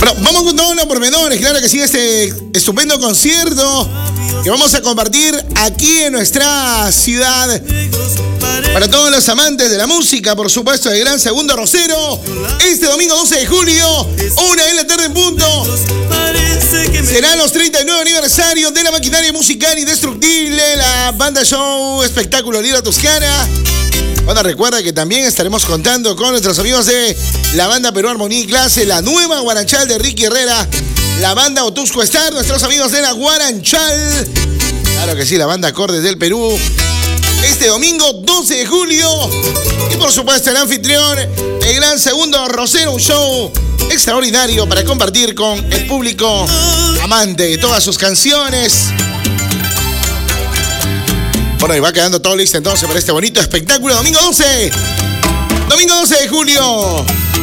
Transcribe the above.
Bueno, vamos con todos los pormenores, claro que sí, este estupendo concierto que vamos a compartir aquí en nuestra ciudad. Para todos los amantes de la música, por supuesto, el Gran Segundo Rosero, este domingo 12 de julio, 1:00 p.m. Serán los 39 aniversarios de la maquinaria musical indestructible, la banda show espectáculo Lira Toscana. Bueno, recuerda que también estaremos contando con nuestros amigos de la banda Perú Armonía y Clase, la nueva Guaranchal de Ricky Herrera, la banda Otusco Star, nuestros amigos de la Guaranchal. Claro que sí, la banda Acordes del Perú. Este domingo 12 de julio. Y por supuesto el anfitrión, el Gran Segundo Rosero, un show extraordinario para compartir con el público amante de todas sus canciones. Bueno, y va quedando todo listo entonces para este bonito espectáculo. Domingo 12 de julio.